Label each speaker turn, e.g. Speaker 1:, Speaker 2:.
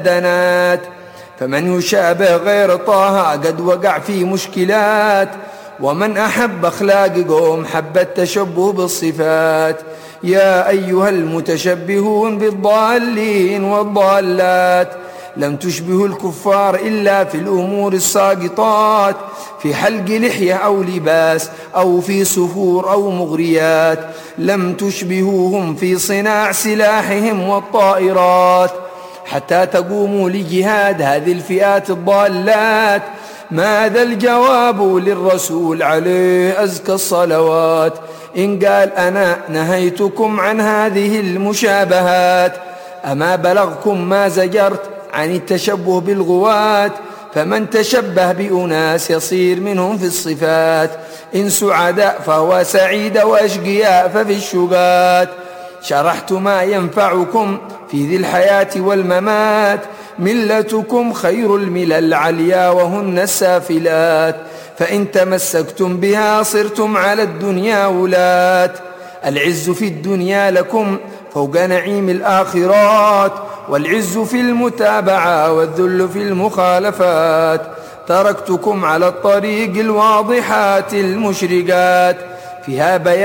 Speaker 1: دنات. فمن يشابه غير طه قد وقع في مشكلات، ومن أحب أخلاق قوم حب التشبه بالصفات. يا أيها المتشبهون بالضالين والضالات، لم تشبهوا الكفار إلا في الأمور الساقطات، في حلق لحية أو لباس أو في سفور أو مغريات. لم تشبهوهم في صناع سلاحهم والطائرات، حتى تقوموا لجهاد هذه الفئات الضالات. ماذا الجواب للرسول عليه أزكى الصلوات؟ إن قال أنا نهيتكم عن هذه المشابهات، أما بلغكم ما زجرت عن التشبه بالغوات؟ فمن تشبه بأناس يصير منهم في الصفات، إن سعداء فهو سعيد وأشقياء ففي الشقات. شرحت ما ينفعكم في ذي الحياة والممات، ملتكم خير الملل عليا وهن السافلات. فإن تمسكتم بها صرتم على الدنيا ولاة، العز في الدنيا لكم فوق نعيم الآخرات، والعز في المتابعة والذل في المخالفات. تركتكم على الطريق الواضحات المشرقات، فيها بيان